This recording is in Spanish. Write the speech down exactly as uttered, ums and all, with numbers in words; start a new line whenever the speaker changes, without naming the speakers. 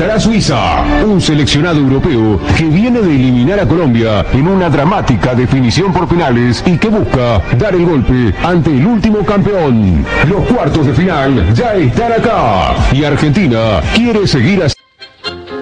enfrentará a Suiza, un seleccionado europeo que viene de eliminar a Colombia en una dramática definición por penales y que busca dar el golpe ante el último campeón. Los cuartos de final ya están acá y Argentina quiere seguir así